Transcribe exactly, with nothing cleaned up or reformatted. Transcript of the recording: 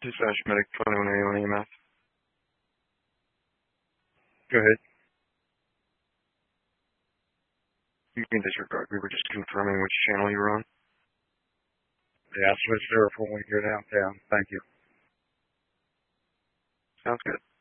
Dispatch medic twenty-one eighty-one E M S. Go ahead. You can disregard. We were just confirming which channel you were on. Yeah, I switched over for when we go downtown. Thank you. Sounds good.